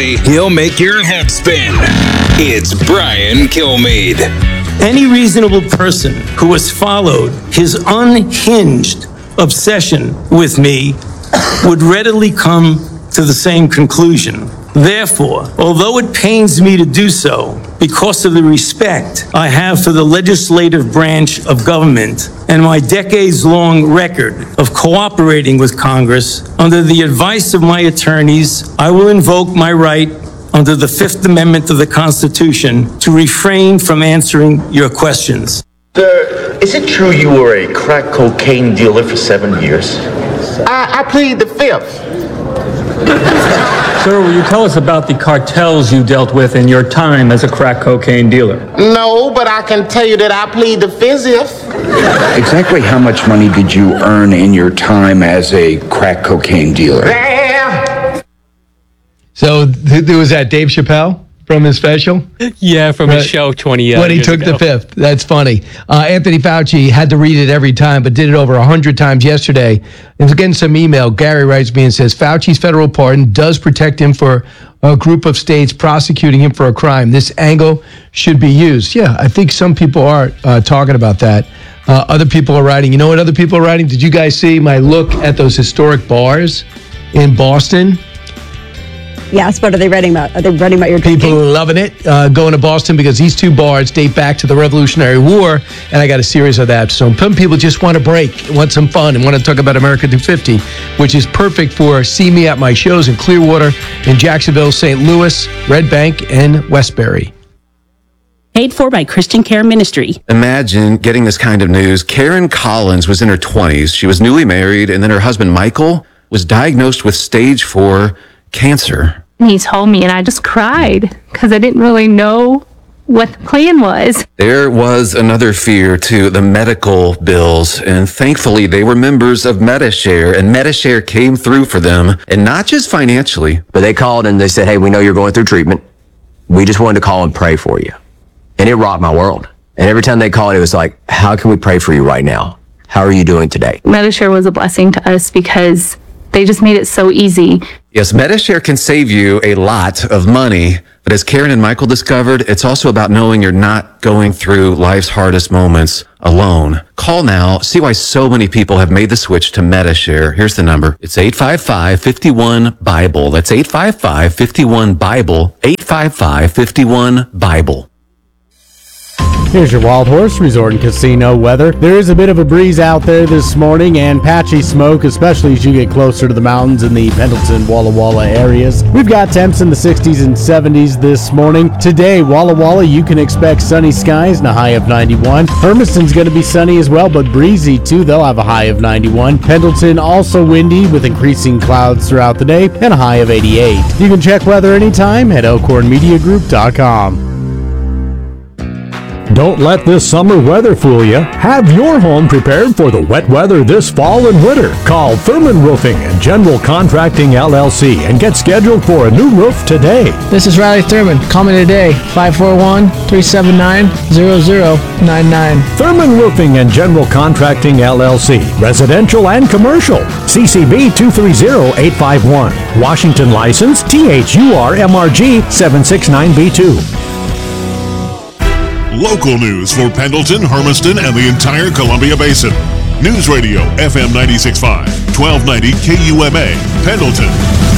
He'll make your head spin. It's Brian Kilmeade. Any reasonable person who has followed his unhinged obsession with me would readily come to the same conclusion. Therefore, although it pains me to do so, because of the respect I have for the legislative branch of government and my decades-long record of cooperating with Congress, under the advice of my attorneys, I will invoke my right under the Fifth Amendment of the Constitution to refrain from answering your questions. Sir, is it true you were a crack cocaine dealer for 7 years? I plead the fifth. Sir, will you tell us about the cartels you dealt with in your time as a crack cocaine dealer? No, but I can tell you that I plead the fifth. Exactly how much money did you earn in your time as a crack cocaine dealer? So there was that Dave Chappelle from his special? Yeah, from his show 20 years ago. When he took the fifth. That's funny. Anthony Fauci had to read it every time, but did it over 100 times yesterday. And was getting some email. Gary writes me and says, Fauci's federal pardon does protect him for a group of states prosecuting him for a crime. This angle should be used. Yeah, I think some people are talking about that. Other people are writing. You know what other people are writing? Did you guys see my look at those historic bars in Boston? Yes, what are they writing about? Are they writing about your drinking? People are loving it, going to Boston because these two bars date back to the Revolutionary War, and I got a series of that. So some people just want a break, want some fun, and want to talk about America 250, which is perfect for see me at my shows in Clearwater, in Jacksonville, St. Louis, Red Bank, and Westbury. Paid for by Christian Care Ministry. Imagine getting this kind of news. Karen Collins was in her 20s. She was newly married, and then her husband, Michael, was diagnosed with stage 4 cancer. He told me, and I just cried because I didn't really know what the plan was. There was another fear to the medical bills, and thankfully they were members of Medi-Share, and Medi-Share came through for them, and not just financially. But they called and they said, hey, we know you're going through treatment. We just wanted to call and pray for you. And it rocked my world. And every time they called, it was like, how can we pray for you right now? How are you doing today? Medi-Share was a blessing to us because they just made it so easy. Yes, Medi-Share can save you a lot of money, but as Karen and Michael discovered, it's also about knowing you're not going through life's hardest moments alone. Call now, see why so many people have made the switch to Medi-Share. Here's the number. It's 855-51-BIBLE. That's 855-51-BIBLE, 855-51-BIBLE. Here's your Wild Horse Resort and Casino weather. There is a bit of a breeze out there this morning and patchy smoke, especially as you get closer to the mountains in the Pendleton, Walla Walla areas. We've got temps in the 60s and 70s this morning. Today, Walla Walla, you can expect sunny skies and a high of 91. Hermiston's going to be sunny as well, but breezy too. They'll have a high of 91. Pendleton also windy with increasing clouds throughout the day and a high of 88. You can check weather anytime at elkhornmediagroup.com. Don't let this summer weather fool you. Have your home prepared for the wet weather this fall and winter. Call Thurman Roofing and General Contracting LLC and get scheduled for a new roof today. This is Riley Thurman. Call me today, 541-379-0099. Thurman Roofing and General Contracting LLC, residential and commercial. CCB 230851. Washington license THURMRG 769B2. Local news for Pendleton, Hermiston, and the entire Columbia Basin. News Radio, FM 96.5, 1290 KUMA, Pendleton.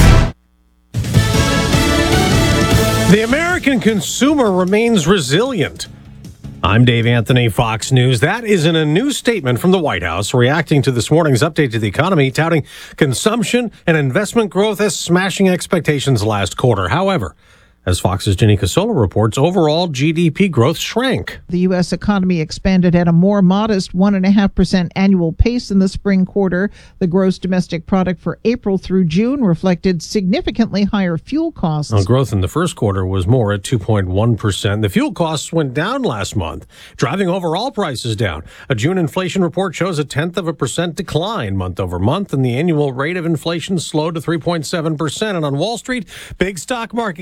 The American consumer remains resilient. I'm Dave Anthony, Fox News. That is in a new statement from the White House reacting to this morning's update to the economy, touting consumption and investment growth as smashing expectations last quarter. However, as Fox's Jenny Casola reports, overall GDP growth shrank. The U.S. economy expanded at a more modest 1.5% annual pace in the spring quarter. The gross domestic product for April through June reflected significantly higher fuel costs. Growth in the first quarter was more at 2.1%. The fuel costs went down last month, driving overall prices down. A June inflation report shows 0.1% decline month over month, and the annual rate of inflation slowed to 3.7%. And on Wall Street, big stock market gains.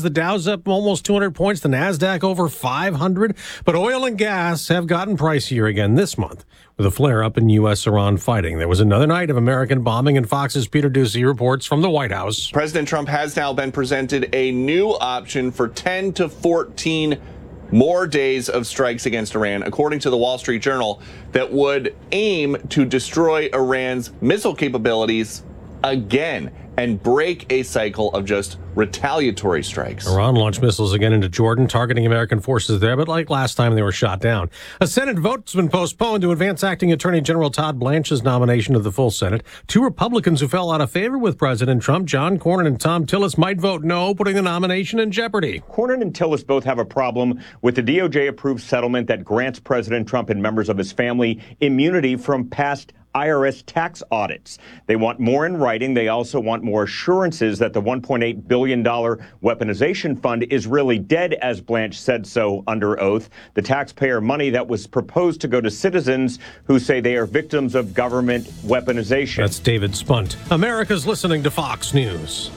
The Dow's up almost 200 points. The NASDAQ over 500. But oil and gas have gotten pricier again this month with a flare-up in U.S.-Iran fighting. There was another night of American bombing, and Fox's Peter Doocy reports from the White House. President Trump has now been presented a new option for 10 to 14 more days of strikes against Iran, according to the Wall Street Journal, that would aim to destroy Iran's missile capabilities again and break a cycle of just retaliatory strikes. Iran launched missiles again into Jordan, targeting American forces there, but like last time, they were shot down. A Senate vote's been postponed to advance acting Attorney General Todd Blanche's nomination to the full Senate. Two Republicans who fell out of favor with President Trump, John Cornyn and Tom Tillis, might vote no, putting the nomination in jeopardy. Cornyn and Tillis both have a problem with the DOJ-approved settlement that grants President Trump and members of his family immunity from past IRS tax audits. They want more in writing. They also want more assurances that the $1.8 billion weaponization fund is really dead, as Blanche said so under oath. The taxpayer money that was proposed to go to citizens who say they are victims of government weaponization. That's David Spunt. America's listening to Fox News.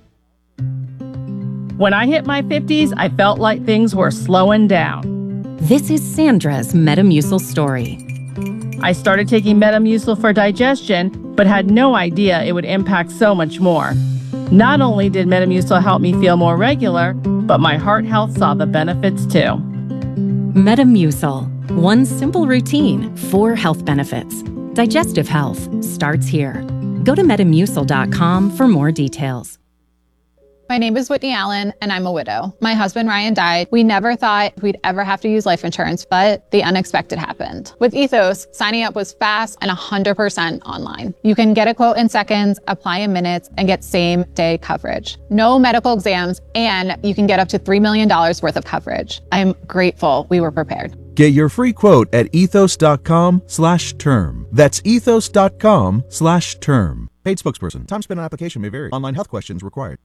When I hit my 50s, I felt like things were slowing down. This is Sandra's Metamucil story. I started taking Metamucil for digestion, but had no idea it would impact so much more. Not only did Metamucil help me feel more regular, but my heart health saw the benefits too. Metamucil. One simple routine, 4 health benefits. Digestive health starts here. Go to metamucil.com for more details. My name is Whitney Allen, and I'm a widow. My husband, Ryan, died. We never thought we'd ever have to use life insurance, but the unexpected happened. With Ethos, signing up was fast and 100% online. You can get a quote in seconds, apply in minutes, and get same-day coverage. No medical exams, and you can get up to $3 million worth of coverage. I'm grateful we were prepared. Get your free quote at ethos.com/term. That's ethos.com/term. Paid spokesperson. Time spent on application may vary. Online health questions required.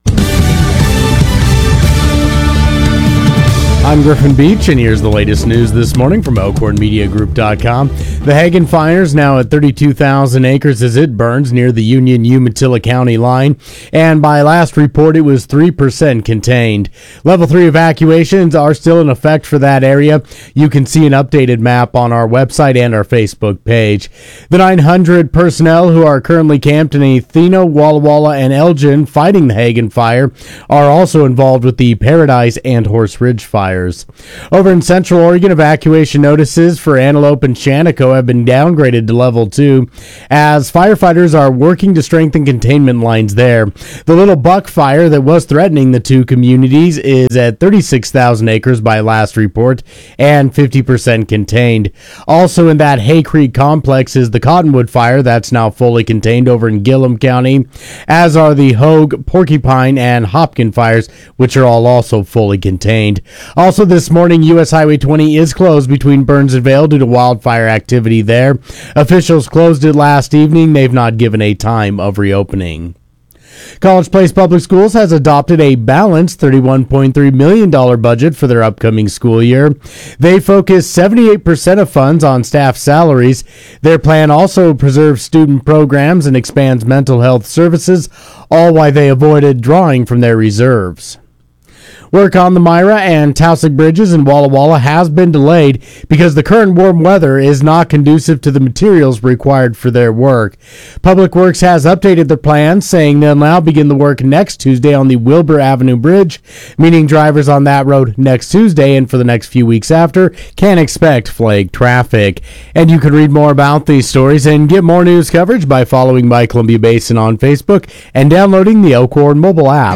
I'm Griffin Beach, and here's the latest news this morning from ElkhornMediaGroup.com. The Hagen Fire is now at 32,000 acres as it burns near the Union-Umatilla County line, and by last report, it was 3% contained. Level 3 evacuations are still in effect for that area. You can see an updated map on our website and our Facebook page. The 900 personnel who are currently camped in Athena, Walla Walla, and Elgin fighting the Hagen Fire are also involved with the Paradise and Horse Ridge fires. Over in Central Oregon, evacuation notices for Antelope and Shaniko have been downgraded to level 2 as firefighters are working to strengthen containment lines there. The Little Buck fire that was threatening the two communities is at 36,000 acres by last report and 50% contained. Also in that Hay Creek complex is the Cottonwood fire that's now fully contained over in Gillum County, as are the Hogue, Porcupine, and Hopkin fires, which are all also fully contained. Also this morning, U.S. Highway 20 is closed between Burns and Vail due to wildfire activity there. Officials closed it last evening. They've not given a time of reopening. College Place Public Schools has adopted a balanced $31.3 million budget for their upcoming school year. They focus 78% of funds on staff salaries. Their plan also preserves student programs and expands mental health services, all while they avoided drawing from their reserves. Work on the Myra and Tausic bridges in Walla Walla has been delayed because the current warm weather is not conducive to the materials required for their work. Public Works has updated their plans, saying they'll now begin the work next Tuesday on the Wilbur Avenue Bridge, meaning drivers on that road next Tuesday and for the next few weeks after can expect flagged traffic. And you can read more about these stories and get more news coverage by following My Columbia Basin on Facebook and downloading the Elkhorn mobile app.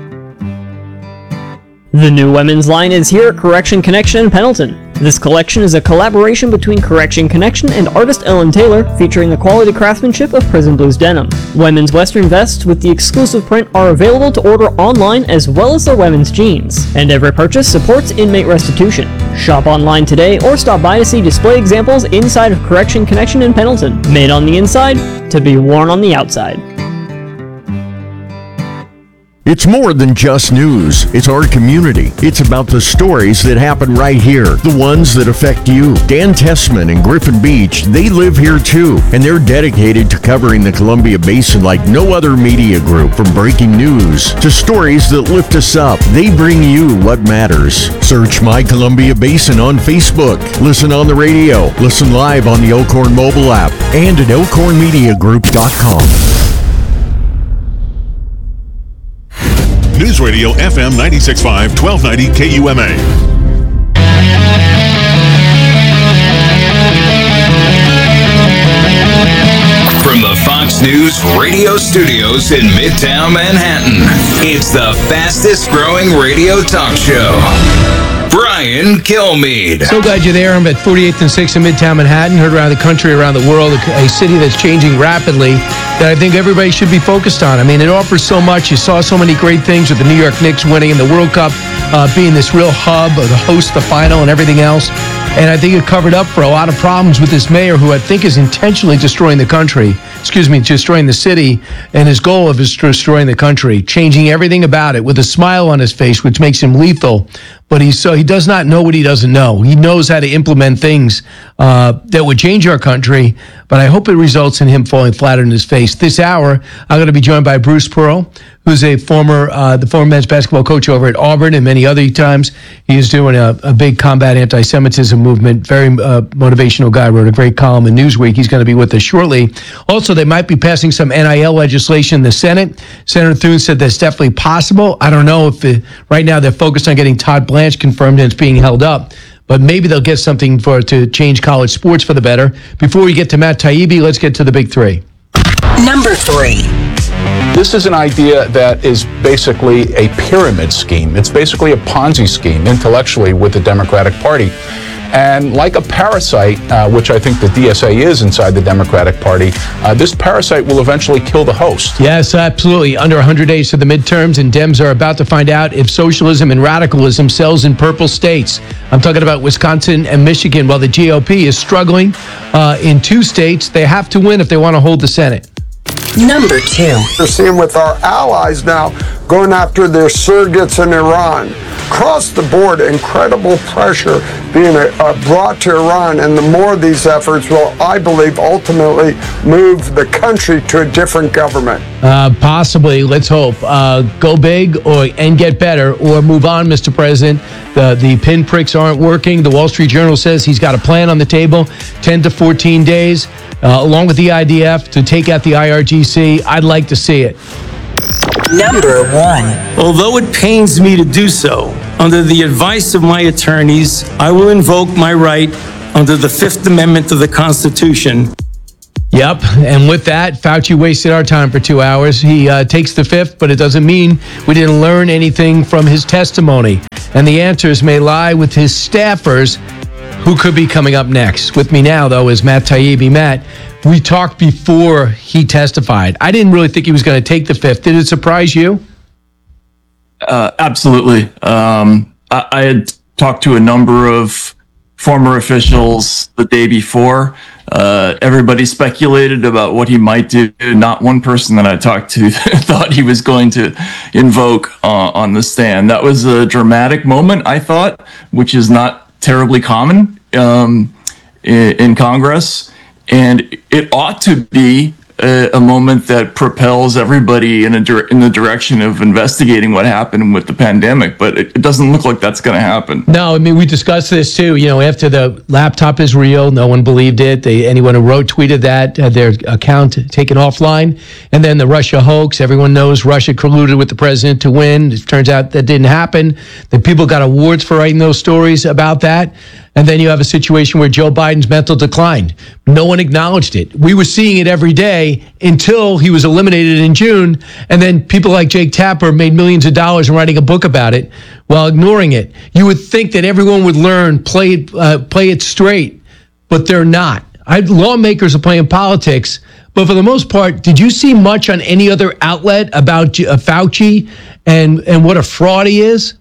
The new women's line is here at Correction Connection in Pendleton. This collection is a collaboration between Correction Connection and artist Ellen Taylor, featuring the quality craftsmanship of Prison Blues denim. Women's western vests with the exclusive print are available to order online, as well as their women's jeans. And every purchase supports inmate restitution. Shop online today or stop by to see display examples inside of Correction Connection in Pendleton. Made on the inside to be worn on the outside. It's more than just news. It's our community. It's about the stories that happen right here, the ones that affect you. Dan Tessman and Griffin Beach, they live here too, and they're dedicated to covering the Columbia Basin like no other media group. From breaking news to stories that lift us up, they bring you what matters. Search My Columbia Basin on Facebook. Listen on the radio. Listen live on the Elkhorn mobile app and at elkhornmediagroup.com. News Radio FM 96.5, 1290 KUMA. From the Fox News radio studios in Midtown Manhattan, it's the fastest growing radio talk show. Brian Kilmeade. So glad you're there. I'm at 48th and 6th in Midtown Manhattan. Heard around the country, around the world, a city that's changing rapidly that I think everybody should be focused on. I mean, it offers so much. You saw so many great things with the New York Knicks winning and the World Cup being this real hub of the host, the final, and everything else. And I think it covered up for a lot of problems with this mayor who I think is intentionally destroying the country. Destroying the city. And his goal of is destroying the country, changing everything about it with a smile on his face, which makes him lethal. But he does not know what he doesn't know. He knows how to implement things that would change our country. But I hope it results in him falling flat on his face. This hour, I'm going to be joined by Bruce Pearl, who's the former men's basketball coach over at Auburn, and many other times he is doing a big combat anti-Semitism movement. Very motivational guy. Wrote a great column in Newsweek. He's going to be with us shortly. Also, they might be passing some NIL legislation in the Senate. Senator Thune said that's definitely possible. I don't know if right now they're focused on getting Todd Blanche confirmed and it's being held up. But maybe they'll get something to change college sports for the better. Before we get to Matt Taibbi, let's get to the big three. Number 3. This is an idea that is basically a pyramid scheme. It's basically a Ponzi scheme intellectually with the Democratic Party. And like a parasite, which I think the DSA is inside the Democratic Party, this parasite will eventually kill the host. Yes, absolutely. Under 100 days to the midterms, and Dems are about to find out if socialism and radicalism sells in purple states. I'm talking about Wisconsin and Michigan. While the GOP is struggling in 2 states, they have to win if they want to hold the Senate. Number 2. We're seeing with our allies now going after their surrogates in Iran. Across the board, incredible pressure being brought to Iran, and the more of these efforts will, I believe, ultimately move the country to a different government. Possibly, let's hope. Go big and get better, or move on, Mr. President. The pinpricks aren't working. The Wall Street Journal says he's got a plan on the table, 10 to 14 days, along with the IDF, to take out the IRGC. I'd like to see it. Number 1. Although it pains me to do so, under the advice of my attorneys, I will invoke my right under the 5th Amendment of the Constitution. Yep, and with that, Fauci wasted our time for 2 hours. He takes the 5th, but it doesn't mean we didn't learn anything from his testimony. And the answers may lie with his staffers, who could be coming up next. With me now, though, is Matt Taibbi. Matt, we talked before he testified. I didn't really think he was going to take the 5th. Did it surprise you? Absolutely. I had talked to a number of former officials the day before. Everybody speculated about what he might do. Not one person that I talked to thought he was going to invoke on the stand. That was a dramatic moment, I thought, which is not terribly common in Congress. And it ought to be a moment that propels everybody in the direction of investigating what happened with the pandemic, but it doesn't look like that's going to happen. No, I mean, we discussed this too. You know, after the laptop is real, no one believed it. Anyone who tweeted that had their account taken offline. And then the Russia hoax, everyone knows Russia colluded with the president to win. It turns out that didn't happen. The people got awards for writing those stories about that. And then you have a situation where Joe Biden's mental declined. No one acknowledged it. We were seeing it every day until he was eliminated in June. And then people like Jake Tapper made millions of dollars in writing a book about it while ignoring it. You would think that everyone would learn, play it straight, but they're not. Lawmakers are playing politics. But for the most part, did you see much on any other outlet about Fauci and what a fraud he is?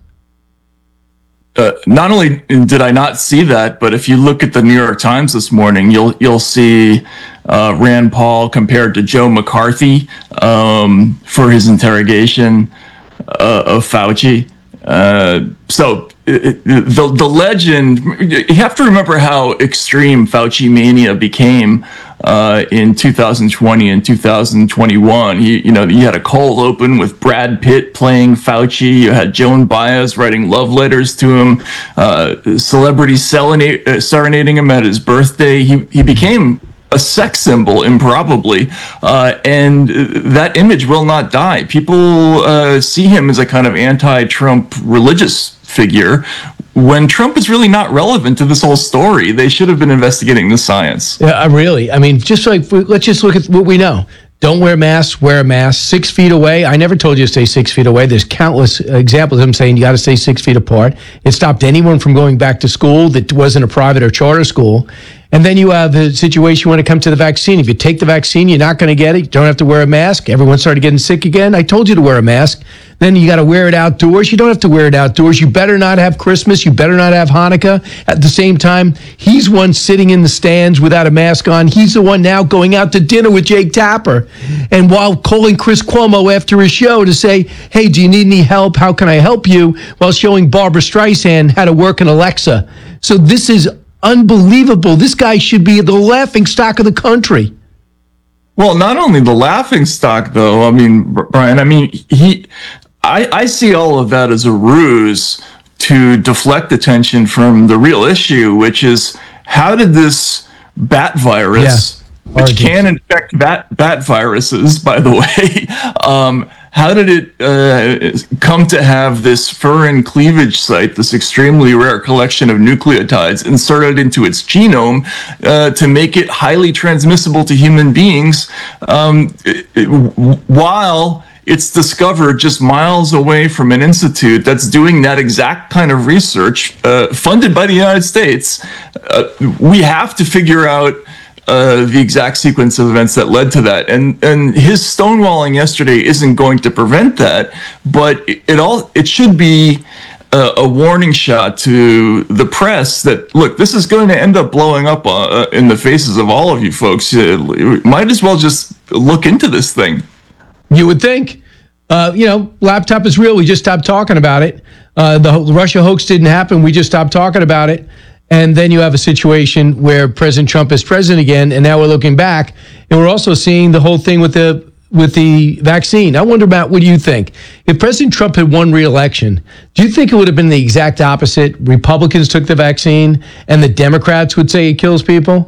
Not only did I not see that, but if you look at the New York Times this morning, you'll see Rand Paul compared to Joe McCarthy for his interrogation. of Fauci. So the legend, you have to remember how extreme Fauci mania became in 2020 and 2021. You had a cold open with Brad Pitt playing Fauci. You had Joan Baez writing love letters to him, celebrities serenading him at his birthday. He became a sex symbol, improbably, and that image will not die. People see him as a kind of anti-Trump religious figure, when Trump is really not relevant to this whole story. They should have been investigating the science. Yeah, really. I mean, just like, let's just look at what we know. Don't wear masks, wear a mask, 6 feet away. I never told you to stay 6 feet away. There's countless examples of him saying you got to stay 6 feet apart. It stopped anyone from going back to school that wasn't a private or charter school. And then you have the situation when it comes to the vaccine. If you take the vaccine, you're not going to get it. You don't have to wear a mask. Everyone started getting sick again. I told you to wear a mask. Then you got to wear it outdoors. You don't have to wear it outdoors. You better not have Christmas. You better not have Hanukkah. At the same time, he's one sitting in the stands without a mask on. He's the one now going out to dinner with Jake Tapper. And while calling Chris Cuomo after his show to say, hey, do you need any help? How can I help you? While showing Barbara Streisand how to work an Alexa. So this is unbelievable. This guy should be the laughing stock of the country. Well, not only the laughing stock, though. I mean, Brian, I see all of that as a ruse to deflect attention from the real issue, which is how did this bat virus, which can infect bat viruses, by the way, how did it come to have this furin cleavage site, this extremely rare collection of nucleotides inserted into its genome to make it highly transmissible to human beings, while it's discovered just miles away from an institute that's doing that exact kind of research, funded by the United States? We have to figure out the exact sequence of events that led to that, and his stonewalling yesterday isn't going to prevent that, but it should be a warning shot to the press that, look, this is going to end up blowing up in the faces of all of you folks. Might as well just look into this thing. You would think. Laptop is real. We just stopped talking about it. The Russia hoax didn't happen. We just stopped talking about it. And then you have a situation where President Trump is president again, and now we're looking back, and we're also seeing the whole thing with the vaccine. I wonder, Matt, what do you think? If President Trump had won re-election, do you think it would have been the exact opposite? Republicans took the vaccine, and the Democrats would say it kills people?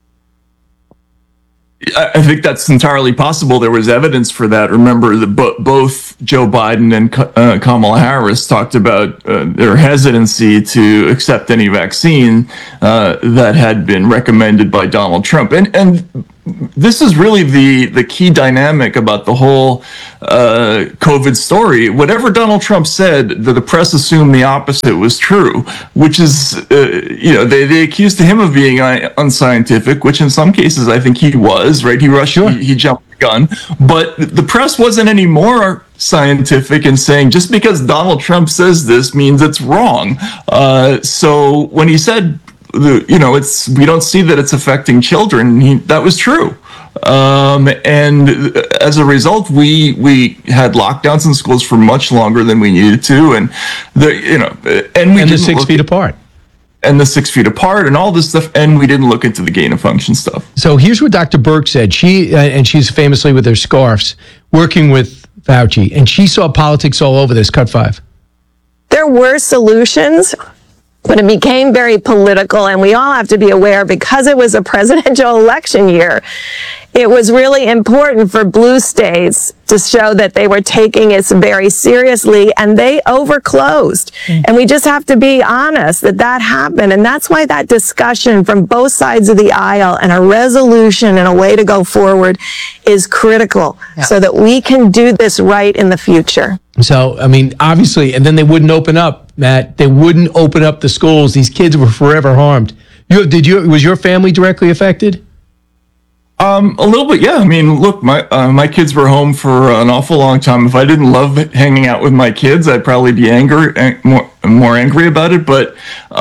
I think that's entirely possible. There was evidence for that. Remember that both Joe Biden and Kamala Harris talked about their hesitancy to accept any vaccine that had been recommended by Donald Trump. And this is really the key dynamic about the whole COVID story. Whatever Donald Trump said, the press assumed the opposite was true, which is, they accused him of being unscientific, which in some cases I think he was, right? He jumped the gun. But the press wasn't any more scientific in saying just because Donald Trump says this means it's wrong. So when he said, we don't see that it's affecting children, that was true. And as a result, we had lockdowns in schools for much longer than we needed to, and the 6 feet apart. And the 6 feet apart and all this stuff, and we didn't look into the gain of function stuff. So here's what Dr. Burke said. She's famously with her scarves, working with Fauci, and she saw politics all over this. Cut 5. There were solutions, but it became very political, and we all have to be aware, because it was a presidential election year, it was really important for blue states to show that they were taking it very seriously, and they overclosed. And we just have to be honest that happened. And that's why that discussion from both sides of the aisle and a resolution and a way to go forward is critical so that we can do this right in the future. So, obviously, and then they wouldn't open up, Matt. They wouldn't open up the schools. These kids were forever harmed. Was your family directly affected? A little bit, yeah. Look, my kids were home for an awful long time. If I didn't love hanging out with my kids, I'd probably be more angry about it. But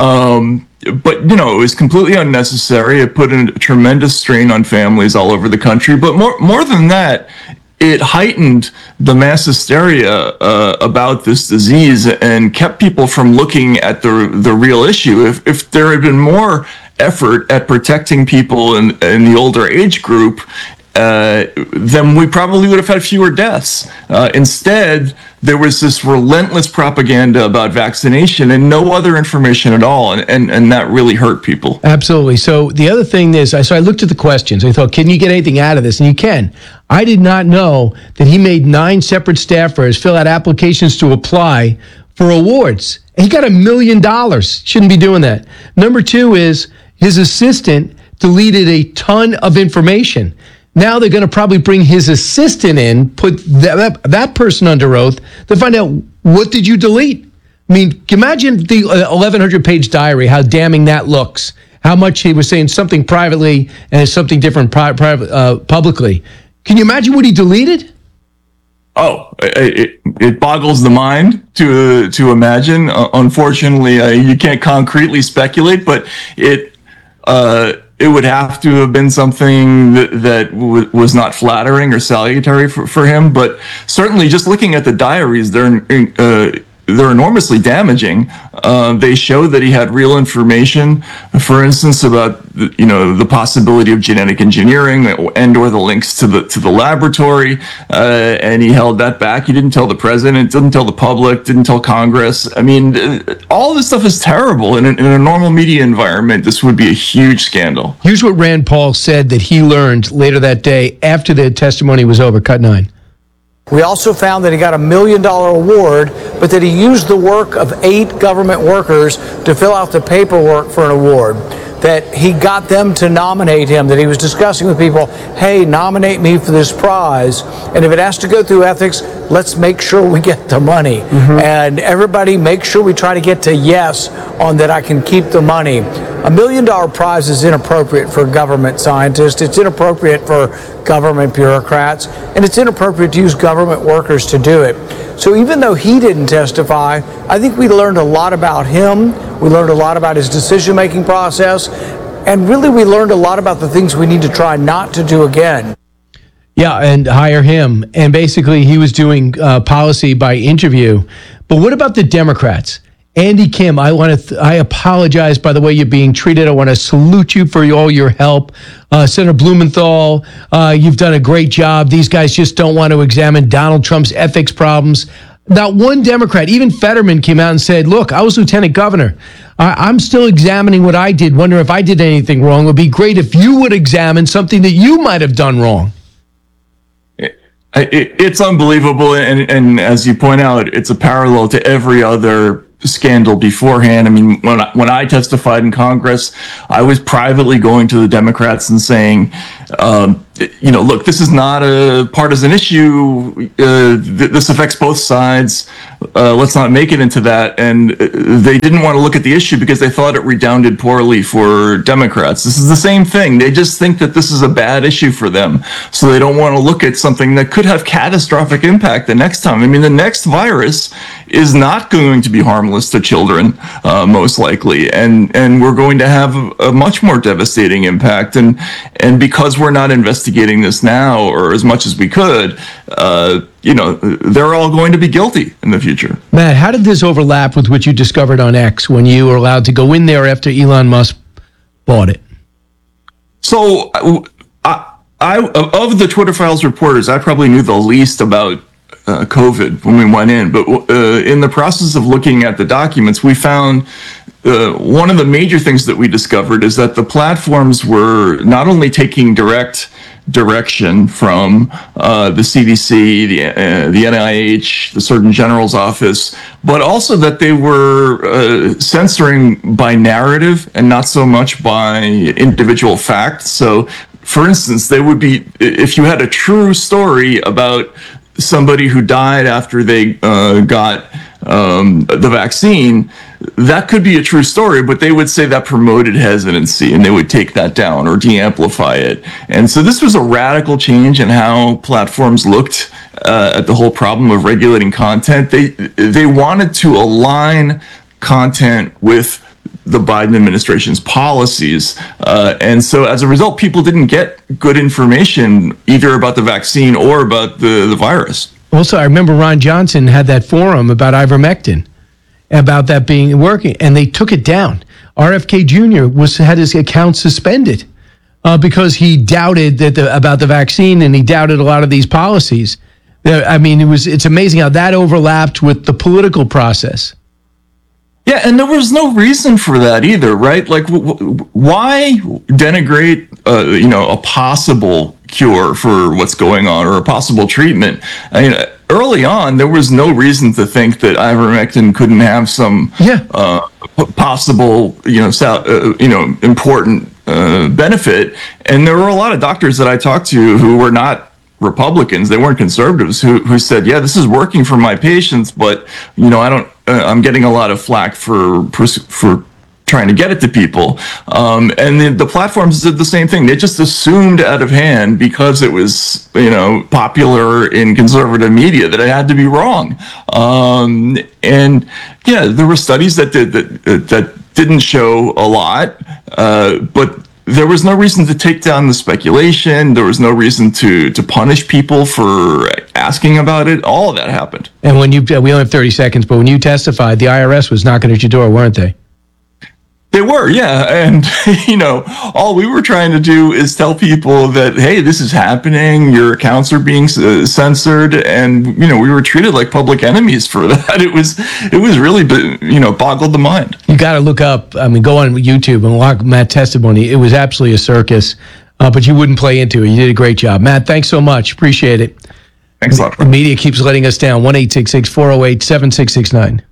it was completely unnecessary. It put a tremendous strain on families all over the country. But more than that, it heightened the mass hysteria about this disease and kept people from looking at the real issue. If there had been more effort at protecting people in the older age group, then we probably would have had fewer deaths. Instead, there was this relentless propaganda about vaccination and no other information at all, and that really hurt people. Absolutely. So the other thing is, so I looked at the questions. I thought, can you get anything out of this? And you can. I did not know that he made 9 separate staffers fill out applications to apply for awards. He got $1 million. Shouldn't be doing that. Number 2 is his assistant deleted a ton of information. Now they're going to probably bring his assistant in, put that person under oath to find out, what did you delete? I mean, imagine the 1,100-page diary, how damning that looks. How much he was saying something privately and something different publicly. Can you imagine what he deleted? Oh, it boggles the mind to imagine. Unfortunately, you can't concretely speculate, but it would have to have been something that was not flattering or salutary for him. But certainly, just looking at the diaries, they're enormously damaging. They show that he had real information, for instance, about the possibility of genetic engineering and/or the links to the laboratory, and he held that back. He didn't tell the president, didn't tell the public, didn't tell Congress. I mean, all this stuff is terrible. In a normal media environment, this would be a huge scandal. Here's what Rand Paul said that he learned later that day after the testimony was over. Cut 9. We also found that he got $1 million award, but that he used the work of 8 government workers to fill out the paperwork for an award. That he got them to nominate him, that he was discussing with people, hey, nominate me for this prize. And if it has to go through ethics, let's make sure we get the money. And everybody make sure we try to get to yes on that I can keep the money. $1 million prize is inappropriate for government scientists. It's inappropriate for government bureaucrats, and it's inappropriate to use government workers to do it. So even though he didn't testify, I think we learned a lot about him. We learned a lot about his decision-making process, and really we learned a lot about the things we need to try not to do again. Yeah, and hire him. And basically he was doing policy by interview. But what about the Democrats? Andy Kim, I apologize by the way you're being treated. I want to salute you for all your help. Senator Blumenthal, you've done a great job. These guys just don't want to examine Donald Trump's ethics problems. Not one Democrat, even Fetterman, came out and said, look, I was lieutenant governor. I'm still examining what I did, wonder if I did anything wrong. It would be great if you would examine something that you might have done wrong. It's unbelievable. And as you point out, it's a parallel to every other scandal beforehand. I mean, when I testified in Congress, I was privately going to the Democrats and saying, look, this is not a partisan issue. This affects both sides. Let's not make it into that. And they didn't want to look at the issue because they thought it redounded poorly for Democrats. This is the same thing. They just think that this is a bad issue for them. So they don't want to look at something that could have catastrophic impact the next time. I mean, the next virus is not going to be harmless to children, most likely. And we're going to have a much more devastating impact. And because we're not investigating this now, or as much as we could, they're all going to be guilty in the future. Matt, how did this overlap with what you discovered on X when you were allowed to go in there after Elon Musk bought it? So, I of the Twitter Files reporters, I probably knew the least about COVID when we went in. But in the process of looking at the documents, we found one of the major things that we discovered is that the platforms were not only taking direct direction from the CDC, the NIH, the Surgeon General's office, but also that they were censoring by narrative and not so much by individual facts. So, for instance, they would be, if you had a true story about somebody who died after they got the vaccine, that could be a true story, but they would say that promoted hesitancy, and they would take that down or de-amplify it. And so this was a radical change in how platforms looked at the whole problem of regulating content. They wanted to align content with the Biden administration's policies. And so as a result, people didn't get good information either about the vaccine or about the virus. Also, I remember Ron Johnson had that forum about ivermectin, about that being working, and they took it down. RFK Jr. had his account suspended because he doubted about the vaccine, and he doubted a lot of these policies. I mean, it's amazing how that overlapped with the political process. Yeah, and there was no reason for that either, right? Like, why denigrate, a possible cure for what's going on or a possible treatment? I mean, early on, there was no reason to think that ivermectin couldn't have some possible, important benefit. And there were a lot of doctors that I talked to who were not Republicans, they weren't conservatives, who said, yeah, this is working for my patients, but I'm getting a lot of flack for trying to get it to people. And the platforms did the same thing. They just assumed out of hand, because it was, popular in conservative media, that it had to be wrong. And yeah, there were studies that didn't show a lot, but there was no reason to take down the speculation. There was no reason to punish people for asking about it. All of that happened. And when we only have 30 seconds, but when you testified, the IRS was knocking at your door, weren't they? They were, yeah. And, all we were trying to do is tell people that, hey, this is happening. Your accounts are being censored. And, we were treated like public enemies for that. It was really, boggled the mind. You got to look up, go on YouTube and watch Matt's testimony. It was absolutely a circus, but you wouldn't play into it. You did a great job. Matt, thanks so much. Appreciate it. Thanks a lot. The media keeps letting us down. 1-866-408-7669.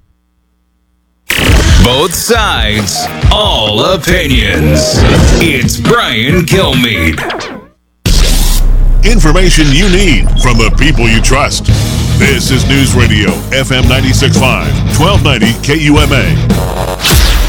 Both sides, all opinions. It's Brian Kilmeade. Information you need from the people you trust. This is News Radio, FM 96.5, 1290 KUMA.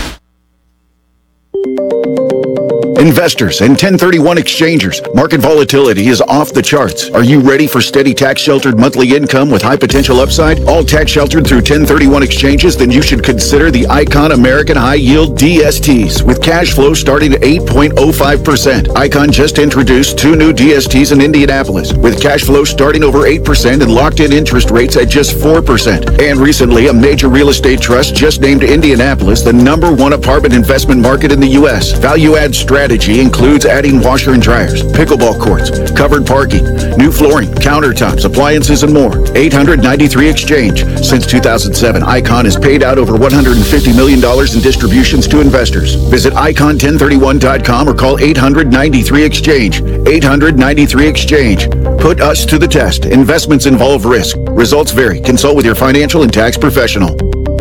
Investors and 1031 exchangers, market volatility is off the charts. Are you ready for steady tax-sheltered monthly income with high potential upside? All tax-sheltered through 1031 exchanges? Then you should consider the Icon American High Yield DSTs with cash flow starting at 8.05%. Icon just introduced 2 new DSTs in Indianapolis with cash flow starting over 8% and locked-in interest rates at just 4%. And recently, a major real estate trust just named Indianapolis the #1 apartment investment market in the U.S. Value-add strategy includes adding washer and dryers, pickleball courts, covered parking, new flooring, countertops, appliances, and more. 893 Exchange. Since 2007, Icon has paid out over $150 million in distributions to investors. Visit icon1031.com or call 893-EXCHANGE. 893-EXCHANGE. Put us to the test. Investments involve risk. Results vary. Consult with your financial and tax professional.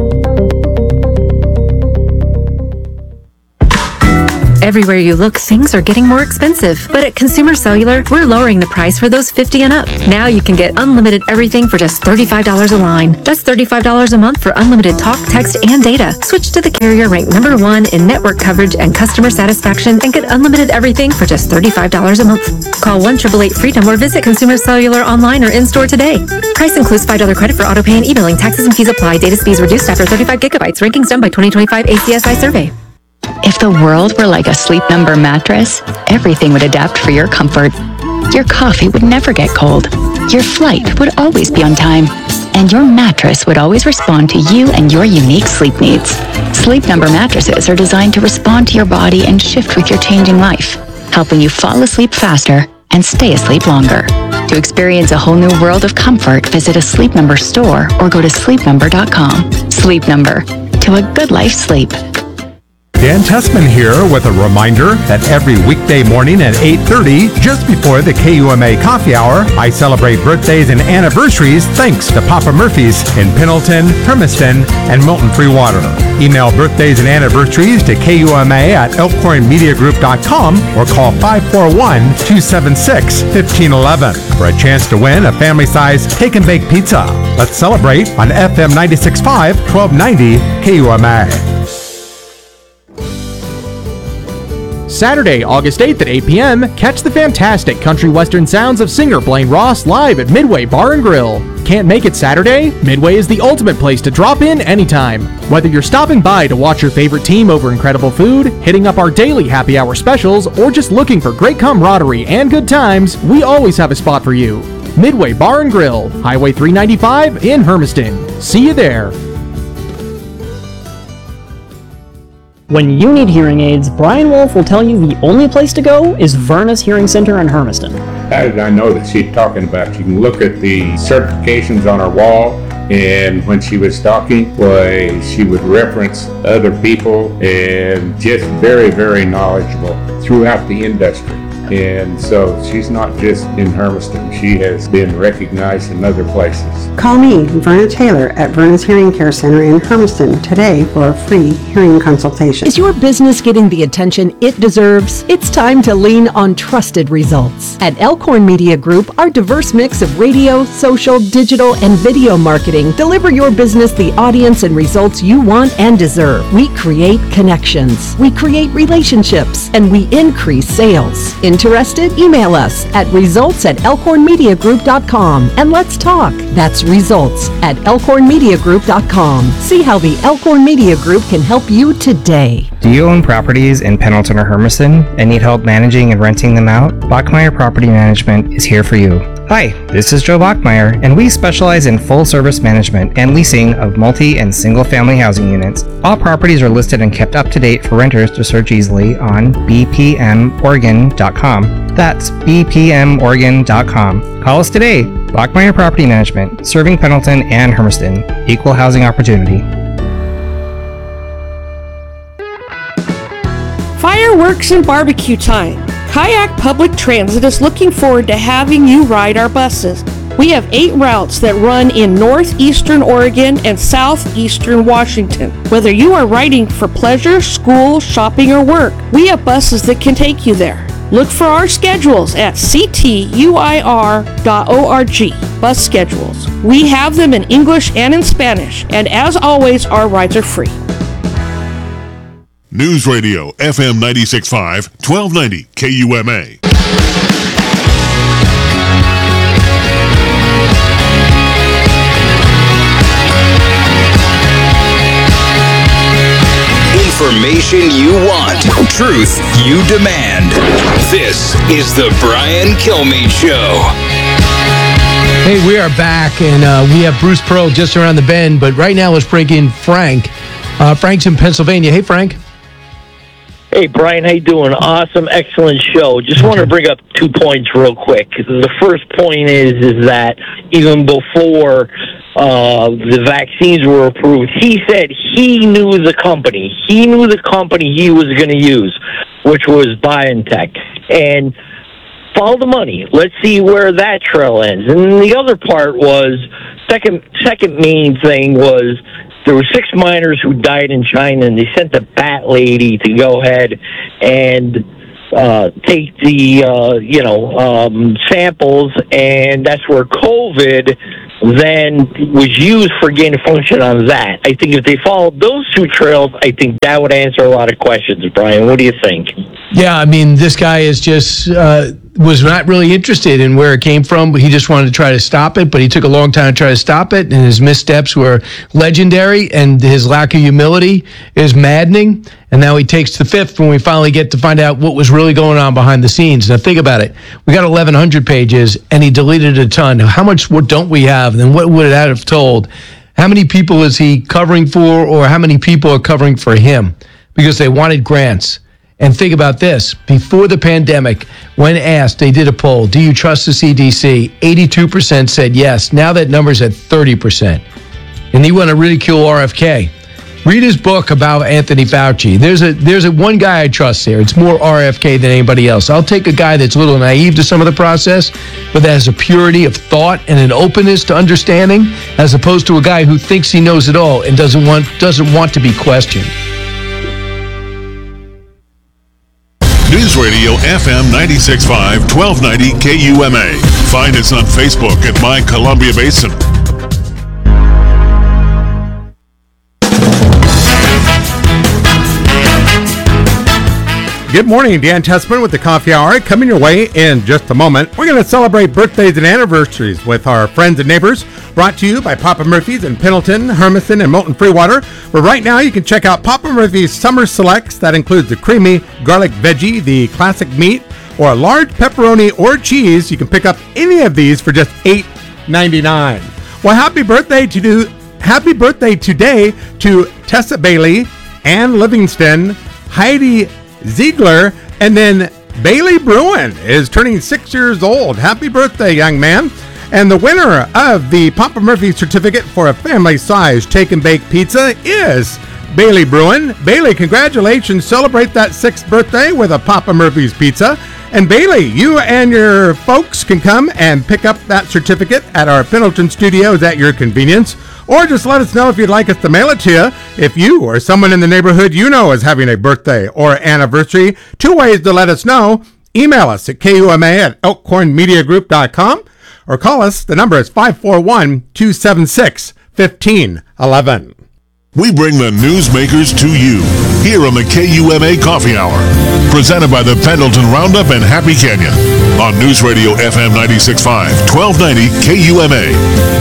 Everywhere you look, things are getting more expensive. But at Consumer Cellular, we're lowering the price for those 50 and up. Now you can get unlimited everything for just $35 a line. That's $35 a month for unlimited talk, text, and data. Switch to the carrier ranked #1 in network coverage and customer satisfaction and get unlimited everything for just $35 a month. Call 1-888-FREEDOM or visit Consumer Cellular online or in-store today. Price includes $5 credit for auto pay and e-billing. Taxes and fees apply. Data speeds reduced after 35 gigabytes. Rankings done by 2025 ACSI survey. If the world were like a Sleep Number mattress, everything would adapt for your comfort. Your coffee would never get cold. Your flight would always be on time. And your mattress would always respond to you and your unique sleep needs. Sleep Number mattresses are designed to respond to your body and shift with your changing life, helping you fall asleep faster and stay asleep longer. To experience a whole new world of comfort, visit a Sleep Number store or go to sleepnumber.com. Sleep Number. To a good life sleep. Dan Tessman here with a reminder that every weekday morning at 8:30, just before the KUMA coffee hour, I celebrate birthdays and anniversaries thanks to Papa Murphy's in Pendleton, Hermiston, and Milton Free Water. Email birthdays and anniversaries to KUMA at elkhornmediagroup.com or call 541-276-1511 for a chance to win a family-size take and bake pizza. Let's celebrate on FM 96.5, 1290 KUMA. Saturday, August 8th at 8 p.m., catch the fantastic country western sounds of singer Blaine Ross live at Midway Bar & Grill. Can't make it Saturday? Midway is the ultimate place to drop in anytime. Whether you're stopping by to watch your favorite team over incredible food, hitting up our daily happy hour specials, or just looking for great camaraderie and good times, we always have a spot for you. Midway Bar & Grill, Highway 395 in Hermiston. See you there. When you need hearing aids, Brian Wolf will tell you the only place to go is Vernus Hearing Center in Hermiston. How did I know that she's talking about? You can look at the certifications on her wall, and when she was talking, boy, she would reference other people and just very, very knowledgeable throughout the industry. And so she's not just in Hermiston, she has been recognized in other places. Call me, Verna Taylor, at Verna's Hearing Care Center in Hermiston today for a free hearing consultation. Is your business getting the attention it deserves? It's time to lean on trusted results. At Elkhorn Media Group, our diverse mix of radio, social, digital, and video marketing deliver your business the audience and results you want and deserve. We create connections, we create relationships, and we increase sales. Interested? Email us at results@elkhornmediagroup.com and let's talk. That's results@elkhornmediagroup.com. See how the Elkhorn Media Group can help you today. Do you own properties in Pendleton or Hermiston and need help managing and renting them out? Bachmeyer Property Management is here for you. Hi, this is Joe Bachmeyer, and we specialize in full-service management and leasing of multi- and single-family housing units. All properties are listed and kept up to date for renters to search easily on bpmoregon.com. That's bpmoregon.com. Call us today. Bachmeyer Property Management, serving Pendleton and Hermiston. Equal housing opportunity. Fireworks and barbecue time. Kayak Public Transit is looking forward to having you ride our buses. We have 8 routes that run in northeastern Oregon and southeastern Washington. Whether you are riding for pleasure, school, shopping, or work, we have buses that can take you there. Look for our schedules at ctuir.org. Bus schedules. We have them in English and in Spanish, and as always, our rides are free. News Radio, FM 96.5, 1290 KUMA. Information you want, truth you demand. This is the Brian Kilmeade Show. Hey, we are back, and we have Bruce Pearl just around the bend, but right now let's bring in Frank. Frank's in Pennsylvania. Hey, Frank. Hey, Brian, how you doing? Awesome, excellent show. Just want to bring up 2 points real quick. The first point is that even before the vaccines were approved, he said he knew the company. He knew the company he was going to use, which was BioNTech. And follow the money. Let's see where that trail ends. And the other part was, second main thing was, there were 6 miners who died in China, and they sent the bat lady to go ahead and take the samples, and that's where COVID then was used for gain of function on that. I think if they followed those 2 trails, I think that would answer a lot of questions. Brian, what do you think? Yeah, I mean, this guy is just was not really interested in where it came from, but he just wanted to try to stop it, but he took a long time to try to stop it, and his missteps were legendary, and his lack of humility is maddening, and now he takes the fifth when we finally get to find out what was really going on behind the scenes. Now, think about it. We got 1,100 pages, and he deleted a ton. How much don't we have, and what would that have told? How many people is he covering for, or how many people are covering for him? Because they wanted grants. And think about this. Before the pandemic, when asked, they did a poll, do you trust the CDC? 82% said yes. Now that number's at 30%. And you want to ridicule RFK. Read his book about Anthony Fauci. There's a one guy I trust there. It's more RFK than anybody else. I'll take a guy that's a little naive to some of the process, but that has a purity of thought and an openness to understanding, as opposed to a guy who thinks he knows it all and doesn't want to be questioned. News Radio FM 96.5, 1290 KUMA. Find us on Facebook at My Columbia Basin. Good morning, Dan Tessman with the Coffee Hour. Coming your way in just a moment. We're going to celebrate birthdays and anniversaries with our friends and neighbors. Brought to you by Papa Murphy's in Pendleton, Hermiston, and Moulton Freewater. But right now, you can check out Papa Murphy's Summer Selects. That includes the creamy garlic veggie, the classic meat, or a large pepperoni or cheese. You can pick up any of these for just $8.99. Well, happy birthday today to Tessa Bailey, Ann Livingston, Heidi Ziegler, and then Bailey Bruin is turning 6 years old. Happy birthday, young man. And the winner of the Papa Murphy certificate for a family-size take and bake pizza is Bailey Bruin. Bailey, congratulations. Celebrate that 6th birthday with a Papa Murphy's pizza. And Bailey, you and your folks can come and pick up that certificate at our Pendleton studios at your convenience. Or just let us know if you'd like us to mail it to you. If you or someone in the neighborhood you know is having a birthday or anniversary, 2 ways to let us know. Email us at KUMA@elkhornmediagroup.com or call us. The number is 541-276-1511. We bring the newsmakers to you here on the KUMA Coffee Hour. Presented by the Pendleton Roundup and Happy Canyon on News Radio FM 96.5, 1290 KUMA.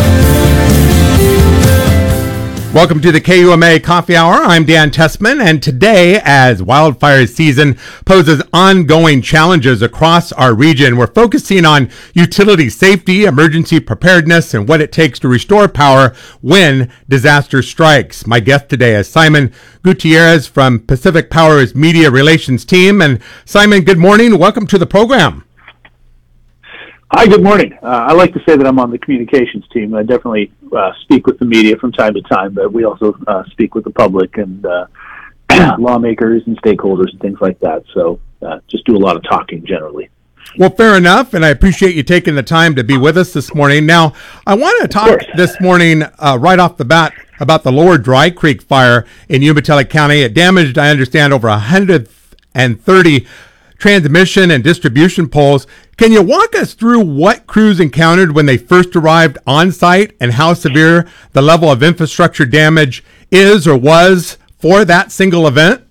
Welcome to the KUMA Coffee Hour. I'm Dan Tessman, and today, as wildfire season poses ongoing challenges across our region, we're focusing on utility safety, emergency preparedness, and what it takes to restore power when disaster strikes. My guest today is Simon Gutierrez from Pacific Power's Media Relations team. And Simon, good morning. Welcome to the program. Hi, good morning. I like to say that I'm on the communications team. I definitely speak with the media from time to time, but we also speak with the public and lawmakers and stakeholders and things like that. So just do a lot of talking generally. Well, fair enough, and I appreciate you taking the time to be with us this morning. Now, I want to talk this morning right off the bat about the Lower Dry Creek fire in Umatilla County. It damaged, I understand, over 130 transmission and distribution poles. Can you walk us through what crews encountered when they first arrived on site and how severe the level of infrastructure damage is or was for that single event?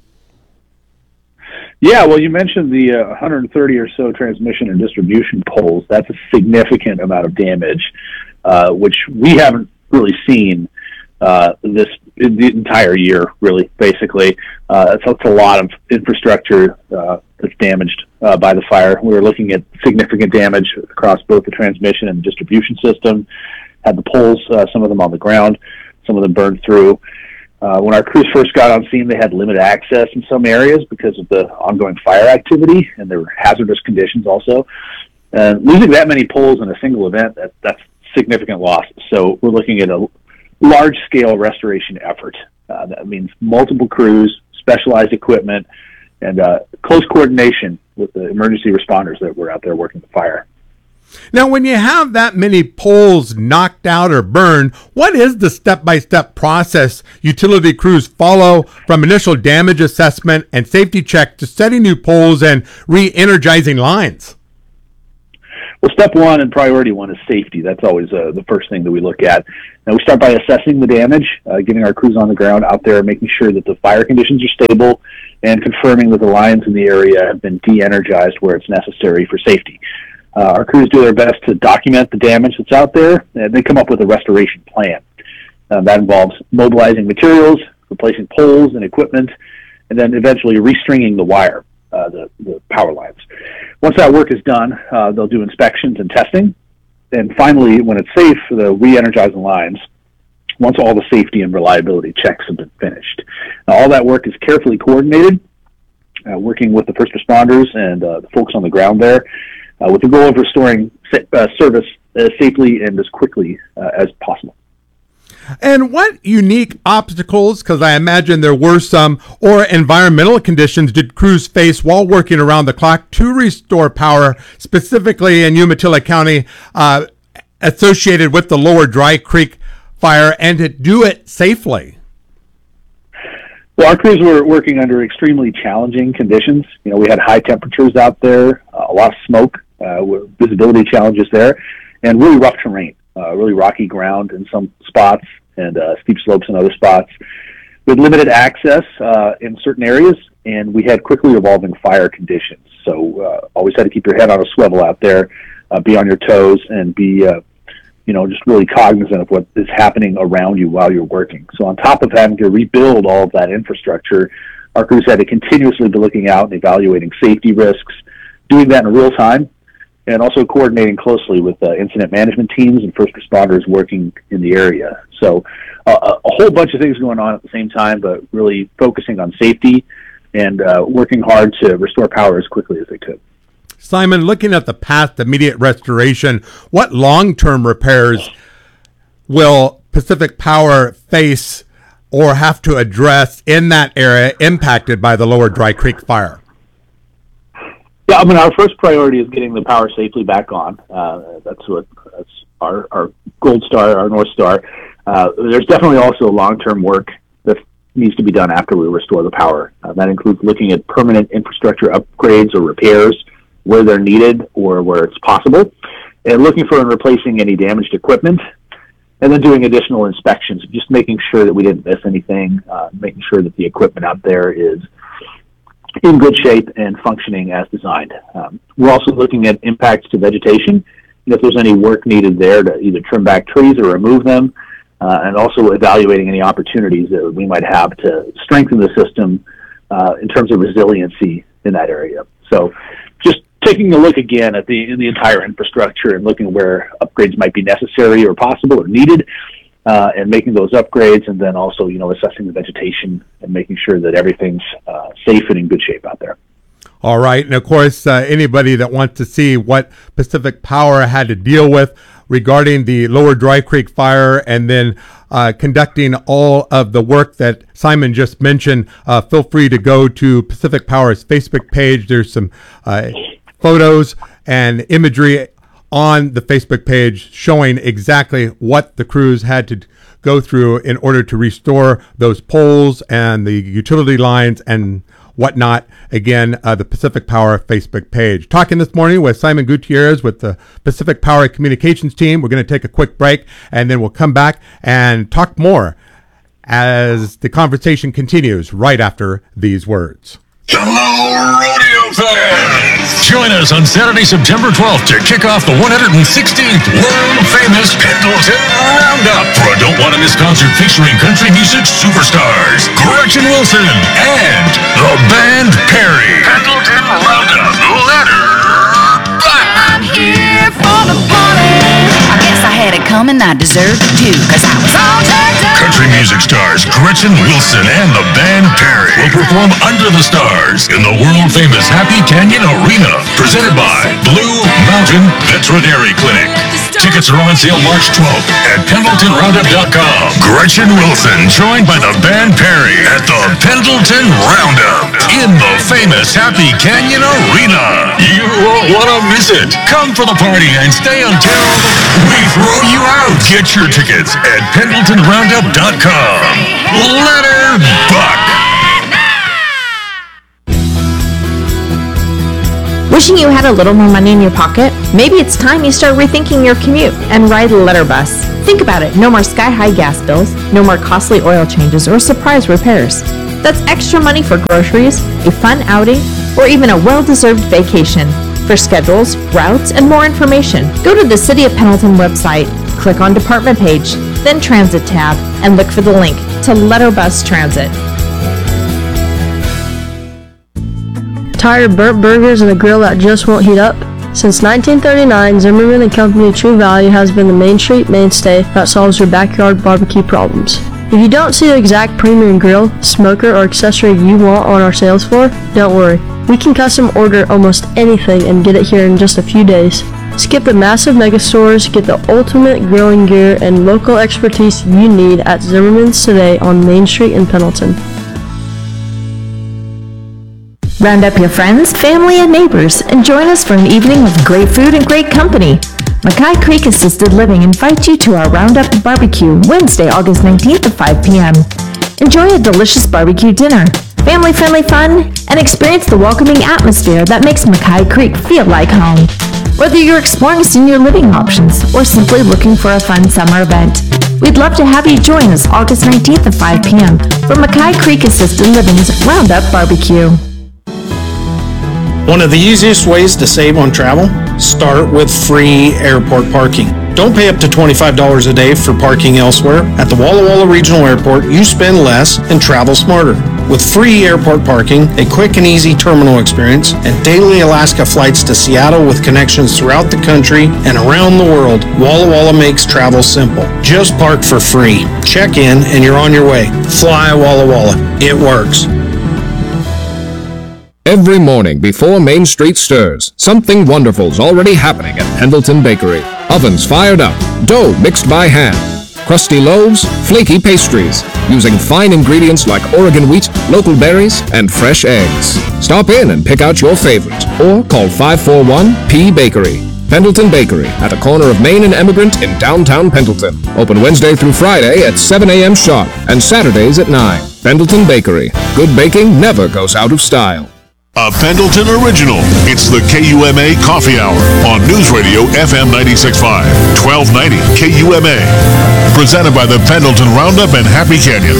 Yeah, well, you mentioned the 130 or so transmission and distribution poles. That's a significant amount of damage, which we haven't really seen the entire year, really, basically. It's a lot of infrastructure that's damaged by the fire. We were looking at significant damage across both the transmission and distribution system. Had the poles, some of them on the ground, some of them burned through. When our crews first got on scene, they had limited access in some areas because of the ongoing fire activity, and there were hazardous conditions also. Losing that many poles in a single event, that's significant loss. So we're looking at a large-scale restoration effort. That means multiple crews, specialized equipment, and close coordination with the emergency responders that were out there working the fire. Now, when you have that many poles knocked out or burned, what is the step-by-step process utility crews follow from initial damage assessment and safety check to setting new poles and re-energizing lines? Well, step one and priority one is safety. That's always the first thing that we look at. Now, we start by assessing the damage, getting our crews on the ground out there, making sure that the fire conditions are stable, and confirming that the lines in the area have been de-energized where it's necessary for safety. Our crews do their best to document the damage that's out there, and they come up with a restoration plan. That involves mobilizing materials, replacing poles and equipment, and then eventually restringing the wire, the power lines. Once that work is done, they'll do inspections and testing. And finally, when it's safe, they'll re-energize the lines once all the safety and reliability checks have been finished. Now, all that work is carefully coordinated, working with the first responders and the folks on the ground there, with the goal of restoring service as safely and as quickly as possible. And what unique obstacles, because I imagine there were some, or environmental conditions did crews face while working around the clock to restore power, specifically in Umatilla County, associated with the Lower Dry Creek fire, and to do it safely? Well, our crews were working under extremely challenging conditions. You know, we had high temperatures out there, a lot of smoke, visibility challenges there, and really rough terrain. Really rocky ground in some spots and steep slopes in other spots. With limited access in certain areas, and we had quickly evolving fire conditions. So always had to keep your head on a swivel out there, be on your toes, and be just really cognizant of what is happening around you while you're working. So on top of having to rebuild all of that infrastructure, our crews had to continuously be looking out and evaluating safety risks, doing that in real time, and also coordinating closely with incident management teams and first responders working in the area. So a whole bunch of things going on at the same time, but really focusing on safety and working hard to restore power as quickly as they could. Simon, looking at the past immediate restoration, what long-term repairs will Pacific Power face or have to address in that area impacted by the Lower Dry Creek fire? Yeah, our first priority is getting the power safely back on. That's our gold star, our North Star. There's definitely also long-term work that needs to be done after we restore the power. That includes looking at permanent infrastructure upgrades or repairs where they're needed or where it's possible, and looking for and replacing any damaged equipment, and then doing additional inspections, just making sure that we didn't miss anything, making sure that the equipment out there is in good shape and functioning as designed. We're also looking at impacts to vegetation, and if there's any work needed there to either trim back trees or remove them, and also evaluating any opportunities that we might have to strengthen the system in terms of resiliency in that area. So just taking a look again at the entire infrastructure and looking where upgrades might be necessary or possible or needed, and making those upgrades, and then also assessing the vegetation and making sure that everything's safe and in good shape out there. All right, and of course, anybody that wants to see what Pacific Power had to deal with regarding the Lower Dry Creek fire and then conducting all of the work that Simon just mentioned, feel free to go to Pacific Power's Facebook page. There's some photos and imagery on the Facebook page showing exactly what the crews had to go through in order to restore those poles and the utility lines and whatnot. Again, the Pacific Power Facebook page. Talking this morning with Simon Gutierrez with the Pacific Power Communications team. We're going to take a quick break, and then we'll come back and talk more as the conversation continues right after these words. Hello, rodeo fans! Join us on Saturday, September 12th to kick off the 116th world-famous Pendleton Roundup for a Don't Want to Miss concert featuring country music superstars Gretchen Wilson and the band Perry. Pendleton Roundup, letter back. I'm here for the party. I guess I had it coming, I deserved it too, cause I was all turned up. Country music stars Gretchen Wilson and the band Perry will perform Under the Stars in the world-famous Happy Canyon Arena, presented by Blue Mountain Veterinary Clinic. Tickets are on sale March 12th at PendletonRoundup.com. Gretchen Wilson, joined by the band Perry at the Pendleton Roundup in the famous Happy Canyon Arena. You won't want to miss it. Come for the party and stay until we throw you out. Get your tickets at PendletonRoundup.com. Letter Buck. Wishing you had a little more money in your pocket? Maybe it's time you start rethinking your commute and ride the Letter Bus. Think about it. No more sky-high gas bills, no more costly oil changes or surprise repairs. That's extra money for groceries, a fun outing, or even a well-deserved vacation. For schedules, routes, and more information, go to the City of Pendleton website, click on Department page, then Transit tab, and look for the link to Letter Bus Transit. Tired of burnt burgers and a grill that just won't heat up? Since 1939, Zimmerman & Company True Value has been the Main Street mainstay that solves your backyard barbecue problems. If you don't see the exact premium grill, smoker, or accessory you want on our sales floor, don't worry. We can custom order almost anything and get it here in just a few days. Skip the massive mega stores, get the ultimate grilling gear and local expertise you need at Zimmerman's today on Main Street in Pendleton. Round up your friends, family, and neighbors and join us for an evening with great food and great company. Mackay Creek Assisted Living invites you to our Roundup Barbecue Wednesday, August 19th at 5 p.m. Enjoy a delicious barbecue dinner, family-friendly fun, and experience the welcoming atmosphere that makes Mackay Creek feel like home. Whether you're exploring senior living options or simply looking for a fun summer event, We'd love to have you join us August 19th at 5 p.m. for Mackay Creek Assisted Living's Roundup Barbecue. One of the easiest ways to save on travel? Start with free airport parking. Don't pay up to $25 a day for parking elsewhere. At the Walla Walla Regional Airport, you spend less and travel smarter. With free airport parking, a quick and easy terminal experience, and daily Alaska flights to Seattle with connections throughout the country and around the world, Walla Walla makes travel simple. Just park for free. Check in and you're on your way. Fly Walla Walla. It works. Every morning before Main Street stirs, something wonderful's already happening at Pendleton Bakery. Ovens fired up, dough mixed by hand, crusty loaves, flaky pastries, using fine ingredients like Oregon wheat, local berries, and fresh eggs. Stop in and pick out your favorite, or call 541-P-Bakery. Pendleton Bakery, at the corner of Main and Emigrant in downtown Pendleton. Open Wednesday through Friday at 7 a.m. sharp, and Saturdays at 9. Pendleton Bakery. Good baking never goes out of style. A Pendleton original. It's the KUMA Coffee Hour on News Radio FM 96.5, 1290 KUMA. Presented by the Pendleton Roundup and Happy Canyon.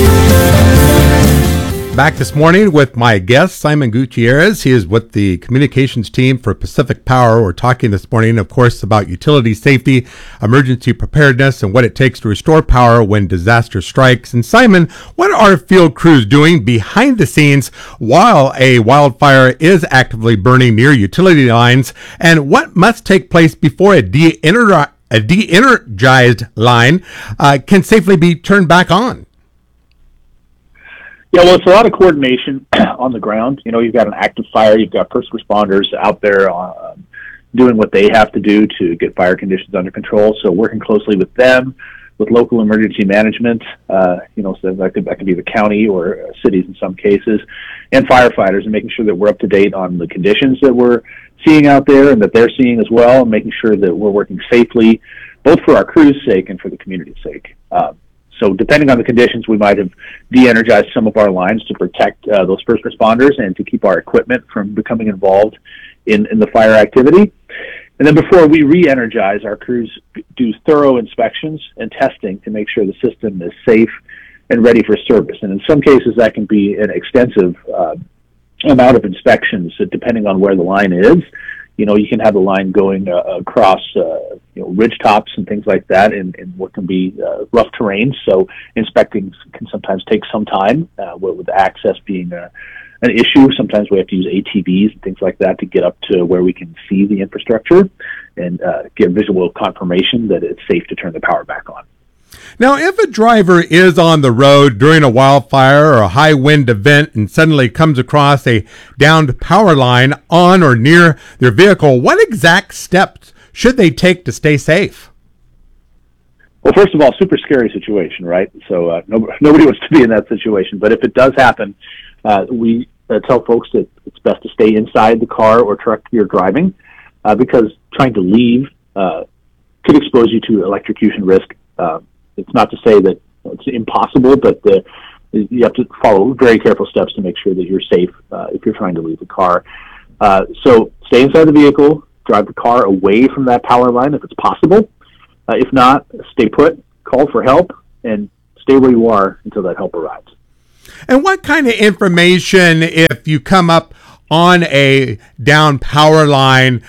Back this morning with my guest, Simon Gutierrez. He is with the communications team for Pacific Power. We're talking this morning, of course, about utility safety, emergency preparedness, and what it takes to restore power when disaster strikes. And Simon, what are field crews doing behind the scenes while a wildfire is actively burning near utility lines? And what must take place before a de-energized line can safely be turned back on? Yeah, well, it's a lot of coordination on the ground. You know, you've got an active fire, you've got first responders out there doing what they have to do to get fire conditions under control. So working closely with them, with local emergency management, so that could be the county or cities in some cases, and firefighters, and making sure that we're up to date on the conditions that we're seeing out there and that they're seeing as well, and making sure that we're working safely, both for our crew's sake and for the community's sake. So depending on the conditions, we might have de-energized some of our lines to protect those first responders and to keep our equipment from becoming involved in the fire activity. And then before we re-energize, our crews do thorough inspections and testing to make sure the system is safe and ready for service. And in some cases, that can be an extensive amount of inspections, depending on where the line is. You know, you can have a line going across, ridge tops and things like that in what can be rough terrain. So inspecting can sometimes take some time, with access being an issue. Sometimes we have to use ATVs and things like that to get up to where we can see the infrastructure and get visual confirmation that it's safe to turn the power back on. Now, if a driver is on the road during a wildfire or a high wind event and suddenly comes across a downed power line on or near their vehicle, what exact steps should they take to stay safe? Well, first of all, super scary situation, right? So nobody wants to be in that situation. But if it does happen, we tell folks that it's best to stay inside the car or truck you're driving because trying to leave could expose you to electrocution risk. It's not to say that it's impossible, but you have to follow very careful steps to make sure that you're safe if you're trying to leave the car. So stay inside the vehicle, drive the car away from that power line if it's possible. If not, stay put, call for help, and stay where you are until that help arrives. And what kind of information, if you come up on a down power line,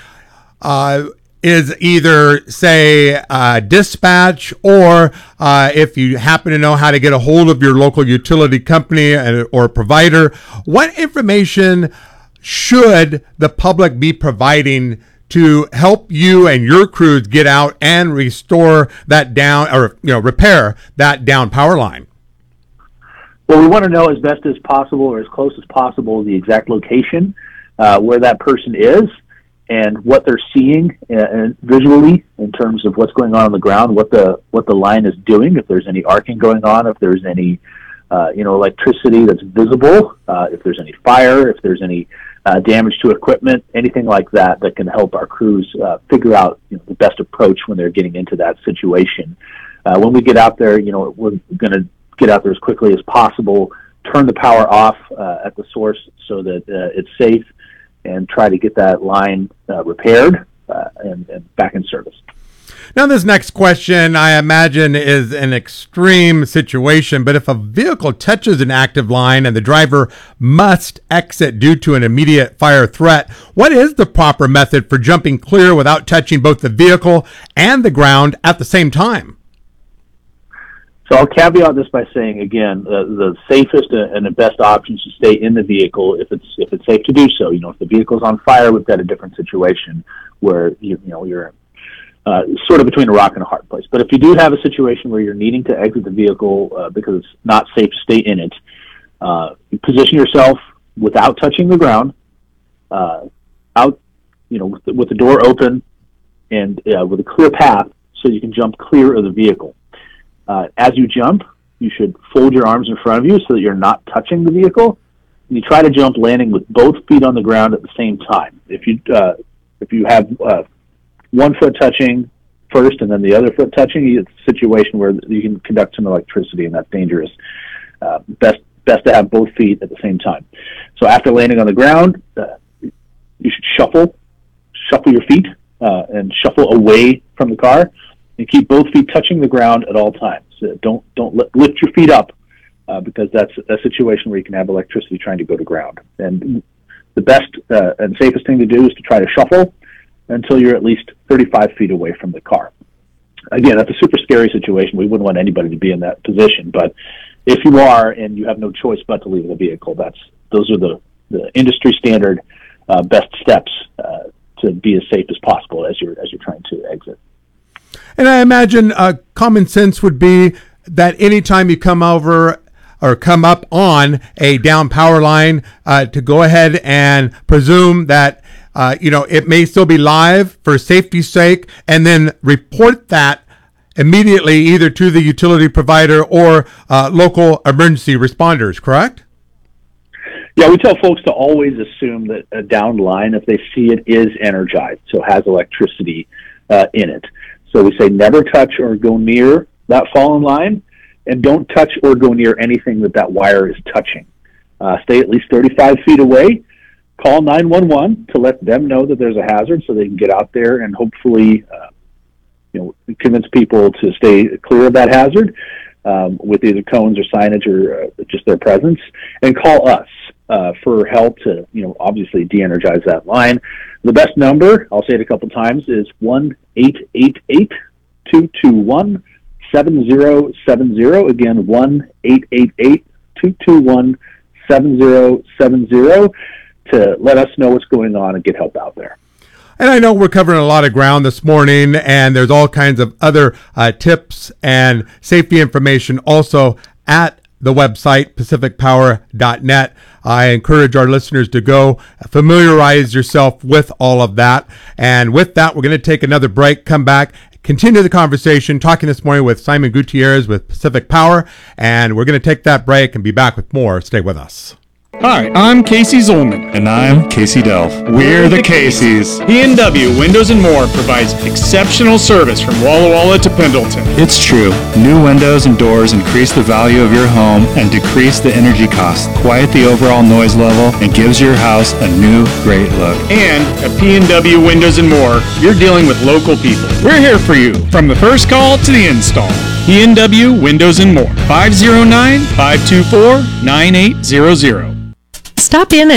is either, say, dispatch, or if you happen to know how to get a hold of your local utility company or provider, what information should the public be providing to help you and your crews get out and restore that down, or repair that down power line? Well, we want to know as best as possible or as close as possible the exact location where that person is, and what they're seeing and visually in terms of what's going on the ground, what the line is doing, if there's any arcing going on, if there's any electricity that's visible, if there's any fire, if there's any damage to equipment, anything like that can help our crews figure out the best approach when they're getting into that situation. When we get out there, we're going to get out there as quickly as possible, turn the power off at the source so that it's safe, and try to get that line repaired and back in service. Now, this next question, I imagine, is an extreme situation, but if a vehicle touches an active line and the driver must exit due to an immediate fire threat, what is the proper method for jumping clear without touching both the vehicle and the ground at the same time? So I'll caveat this by saying, again, the safest and the best option is to stay in the vehicle if it's safe to do so. You know, if the vehicle's on fire, we've got a different situation where you're sort of between a rock and a hard place. But if you do have a situation where you're needing to exit the vehicle because it's not safe to stay in it, you position yourself without touching the ground, with the door open and with a clear path so you can jump clear of the vehicle. As you jump, you should fold your arms in front of you so that you're not touching the vehicle. And you try to jump landing with both feet on the ground at the same time. If you have one foot touching first and then the other foot touching, it's a situation where you can conduct some electricity, and that's dangerous. Best to have both feet at the same time. So after landing on the ground, you should shuffle your feet and shuffle away from the car. And keep both feet touching the ground at all times. Don't lift your feet up because that's a situation where you can have electricity trying to go to ground. And the best and safest thing to do is to try to shuffle until you're at least 35 feet away from the car. Again, that's a super scary situation. We wouldn't want anybody to be in that position. But if you are and you have no choice but to leave the vehicle, those are the industry standard best steps to be as safe as possible as you're trying to exit. And I imagine common sense would be that anytime you come over or come up on a down power line, to go ahead and presume that, it may still be live for safety's sake, and then report that immediately either to the utility provider or local emergency responders, correct? Yeah, we tell folks to always assume that a downed line, if they see it, is energized, so has electricity in it. So we say never touch or go near that fallen line, and don't touch or go near anything that wire is touching. Stay at least 35 feet away. Call 911 to let them know that there's a hazard so they can get out there and hopefully convince people to stay clear of that hazard with either cones or signage or just their presence, and call us for help to obviously de-energize that line. The best number, I'll say it a couple times, is 1-888-221-7070. Again, 1-888-221-7070 to let us know what's going on and get help out there. And I know we're covering a lot of ground this morning, and there's all kinds of other tips and safety information also at the website, pacificpower.net. I encourage our listeners to go familiarize yourself with all of that. And with that, we're going to take another break, come back, continue the conversation, talking this morning with Simon Gutierrez with Pacific Power. And we're going to take that break and be back with more. Stay with us. Hi, I'm Casey Zolman. And I'm Casey Delph. We're the Caseys. P&W Windows & More provides exceptional service from Walla Walla to Pendleton. It's true. New windows and doors increase the value of your home and decrease the energy cost, quiet the overall noise level, and gives your house a new, great look. And at P&W Windows & More, you're dealing with local people. We're here for you, from the first call to the install. P&W Windows & More, 509-524-9800. Stop in